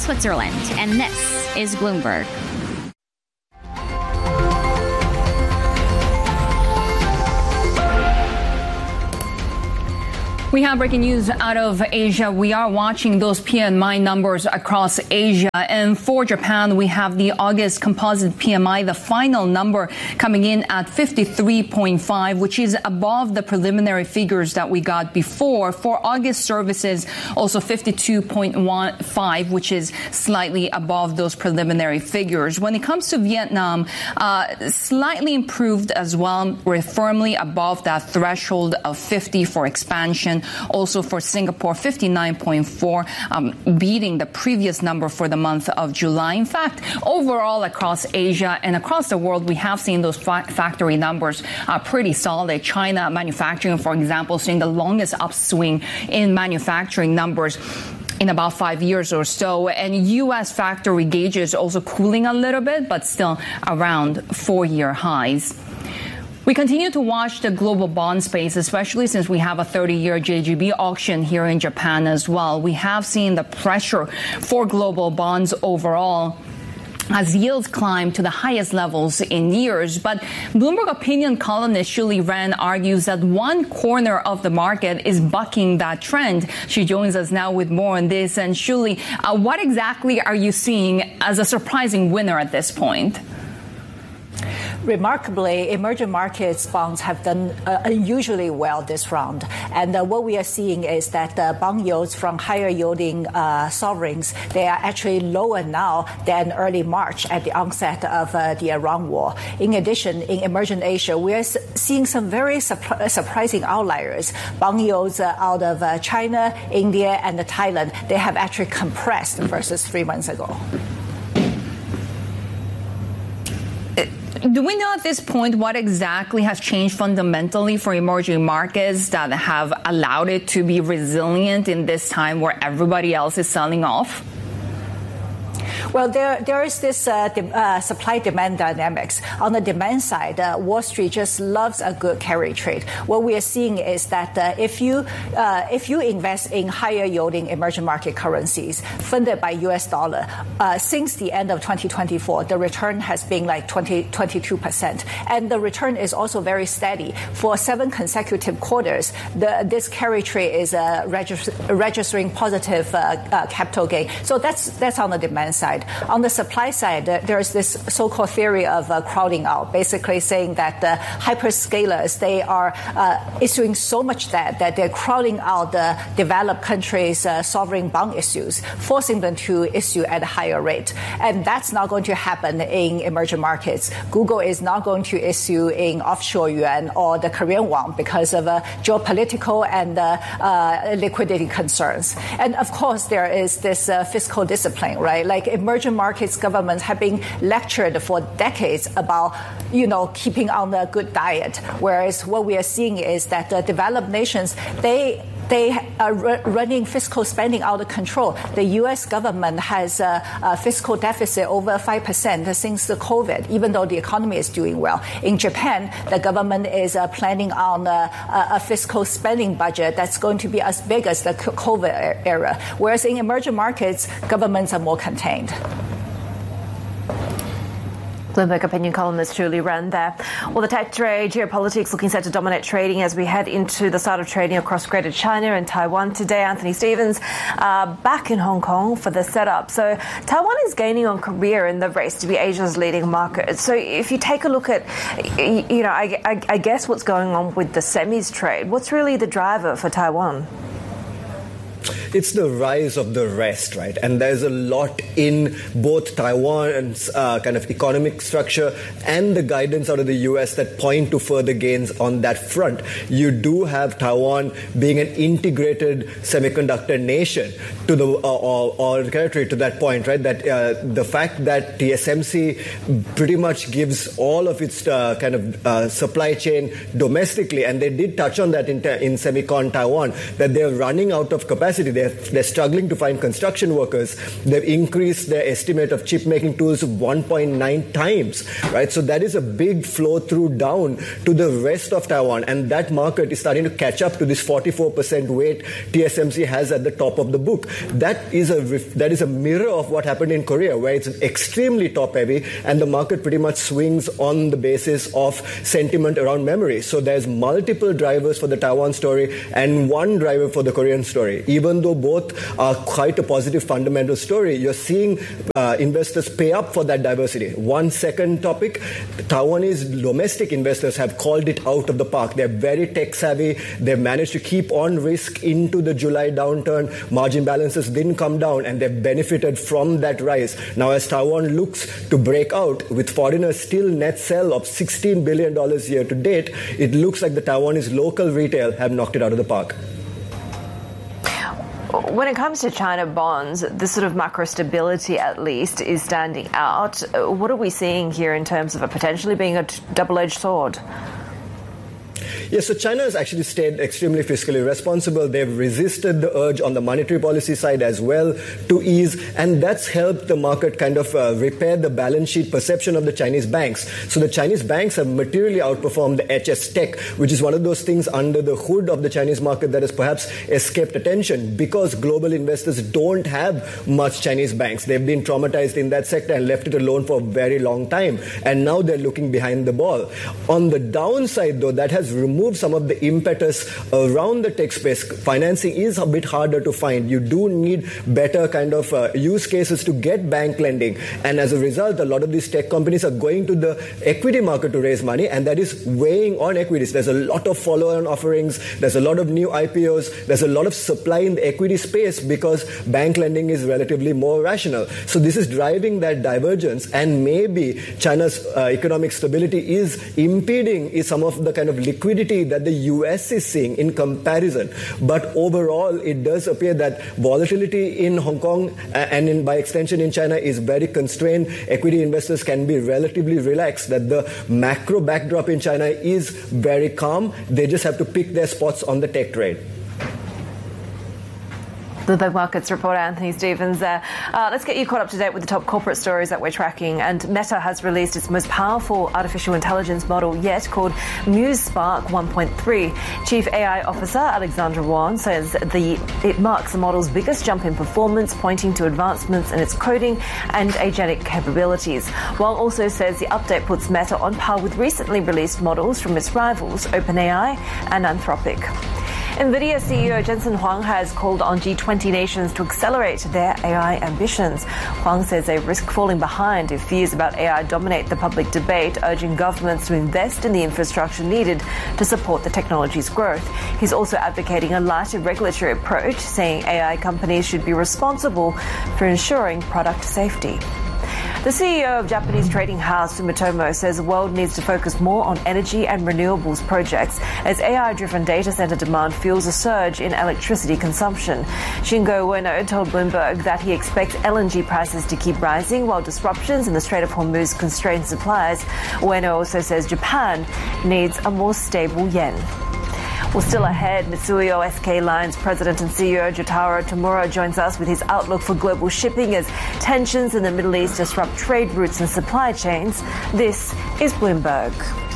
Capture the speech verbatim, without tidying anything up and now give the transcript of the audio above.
Switzerland, and this is Bloomberg. We have breaking news out of Asia. We are watching those P M I numbers across Asia. And for Japan, we have the August composite P M I, the final number coming in at fifty-three point five, which is above the preliminary figures that we got before. For August services, also fifty-two point five, which is slightly above those preliminary figures. When it comes to Vietnam, uh, slightly improved as well. We're firmly above that threshold of fifty for expansion. Also for Singapore, fifty-nine point four, um, beating the previous number for the month of July. In fact, overall across Asia and across the world, we have seen those fa- factory numbers uh, pretty solid. China manufacturing, for example, seeing the longest upswing in manufacturing numbers in about five years or so. And U S factory gauges also cooling a little bit, but still around four-year highs. We continue to watch the global bond space, especially since we have a thirty-year J G B auction here in Japan as well. We have seen the pressure for global bonds overall as yields climb to the highest levels in years. But Bloomberg opinion columnist Shuli Ren argues that one corner of the market is bucking that trend. She joins us now with more on this. And Shuli, uh, what exactly are you seeing as a surprising winner at this point? Remarkably, emerging markets bonds have done uh, unusually well this round. And uh, what we are seeing is that uh, bond yields from higher yielding uh, sovereigns, they are actually lower now than early March at the onset of uh, the Iran war. In addition, in emerging Asia, we are s- seeing some very surpri- surprising outliers. Bond yields uh, out of uh, China, India, and Thailand, they have actually compressed versus three months ago. Do we know at this point what exactly has changed fundamentally for emerging markets that have allowed it to be resilient in this time where everybody else is selling off? Well, there there is this uh, de- uh, supply-demand dynamics. On the demand side, uh, Wall Street just loves a good carry trade. What we are seeing is that uh, if you uh, if you invest in higher-yielding emerging market currencies funded by U S dollar, uh, since the end of twenty twenty-four, the return has been like twenty, twenty-two percent. And the return is also very steady. For seven consecutive quarters, the, this carry trade is uh, regis- registering positive uh, uh, capital gain. So that's that's on the demand side. On the supply side, uh, there is this so-called theory of uh, crowding out, basically saying that the hyperscalers, they are uh, issuing so much debt that they're crowding out the developed countries' uh, sovereign bond issues, forcing them to issue at a higher rate. And that's not going to happen in emerging markets. Google is not going to issue in offshore yuan or the Korean won because of uh, geopolitical and uh, uh, liquidity concerns. And of course, there is this uh, fiscal discipline, right? Like emerging markets governments have been lectured for decades about, you know, keeping on a good diet. Whereas what we are seeing is that the developed nations, they They are r- running fiscal spending out of control. The U S government has a, a fiscal deficit over five percent since the COVID, even though the economy is doing well. In Japan, the government is uh, planning on a, a fiscal spending budget that's going to be as big as the COVID era. Whereas in emerging markets, governments are more contained. Bloomberg opinion columnist Shuli Ren there. Well, the tech trade geopolitics looking set to dominate trading as we head into the start of trading across Greater China and Taiwan today. Anthony Stevens uh, back in Hong Kong for the setup. So Taiwan is gaining on Korea in the race to be Asia's leading market. So if you take a look at, you know, I, I, I guess what's going on with the semis trade, what's really the driver for Taiwan? It's the rise of the rest, right? And there's a lot in both Taiwan's uh, kind of economic structure and the guidance out of the U S that point to further gains on that front. You do have Taiwan being an integrated semiconductor nation to the uh, or, or territory to that point, right? That uh, the fact that T S M C pretty much gives all of its uh, kind of uh, supply chain domestically, and they did touch on that in, in Semicon Taiwan, that they're running out of capacity. They They're, they're struggling to find construction workers. They've increased their estimate of chip making tools one point nine times, right? So that is a big flow through down to the rest of Taiwan. And that market is starting to catch up to this forty-four percent weight T S M C has at the top of the book. That is a, that is a mirror of what happened in Korea, where it's extremely top heavy and the market pretty much swings on the basis of sentiment around memory. So there's multiple drivers for the Taiwan story and one driver for the Korean story. Even though both are quite a positive fundamental story, you're seeing uh, investors pay up for that diversity. One second topic, Taiwanese domestic investors have called it out of the park. They're very tech savvy. They've managed to keep on risk into the July downturn. Margin balances didn't come down and they've benefited from that rise. Now as Taiwan looks to break out with foreigners still net sell of sixteen billion dollars year to date, it looks like the Taiwanese local retail have knocked it out of the park. When it comes to China bonds, this sort of macro stability at least is standing out. What are we seeing here in terms of it potentially being a double-edged sword? Yes, so China has actually stayed extremely fiscally responsible. They've resisted the urge on the monetary policy side as well to ease, and that's helped the market kind of uh, repair the balance sheet perception of the Chinese banks. So the Chinese banks have materially outperformed the H S Tech, which is one of those things under the hood of the Chinese market that has perhaps escaped attention because global investors don't have much Chinese banks. They've been traumatized in that sector and left it alone for a very long time, and now they're looking behind the ball. On the downside, though, that has removed some of the impetus around the tech space. Financing is a bit harder to find. You do need better kind of uh, use cases to get bank lending. And as a result, a lot of these tech companies are going to the equity market to raise money, and that is weighing on equities. There's a lot of follow-on offerings. There's a lot of new I P Os. There's a lot of supply in the equity space because bank lending is relatively more rational. So this is driving that divergence, and maybe China's uh, economic stability is impeding is some of the kind of liquidity that the U S is seeing in comparison. But overall, it does appear that volatility in Hong Kong and in, by extension in China is very constrained. Equity investors can be relatively relaxed that the macro backdrop in China is very calm. They just have to pick their spots on the tech trade. Bloomberg Markets reporter Anthony Stevens there. Uh, let's get you caught up to date with the top corporate stories that we're tracking. And Meta has released its most powerful artificial intelligence model yet, called MuseSpark one point three. Chief A I Officer Alexandra Wong says the it marks the model's biggest jump in performance, pointing to advancements in its coding and agentic capabilities. Wong also says the update puts Meta on par with recently released models from its rivals, OpenAI and Anthropic. NVIDIA C E O Jensen Huang has called on G twenty nations to accelerate their A I ambitions. Huang says they risk falling behind if fears about A I dominate the public debate, urging governments to invest in the infrastructure needed to support the technology's growth. He's also advocating a lighter regulatory approach, saying A I companies should be responsible for ensuring product safety. The C E O of Japanese trading house Sumitomo says the world needs to focus more on energy and renewables projects as A I-driven data center demand fuels a surge in electricity consumption. Shingo Ueno told Bloomberg that he expects L N G prices to keep rising while disruptions in the Strait of Hormuz constrain supplies. Ueno also says Japan needs a more stable yen. Well, still ahead, Mitsui O S K Line's president and C E O Jotaro Tamura joins us with his outlook for global shipping as tensions in the Middle East disrupt trade routes and supply chains. This is Bloomberg.